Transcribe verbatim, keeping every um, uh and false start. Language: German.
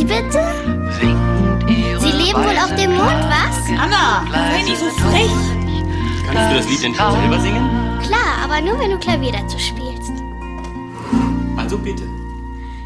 bitte? Sie leben wohl auf dem Mond, was? Anna, sei nicht so frech. Kannst du das Lied denn selber singen? Klar, aber nur wenn du Klavier dazu spielst. Also bitte.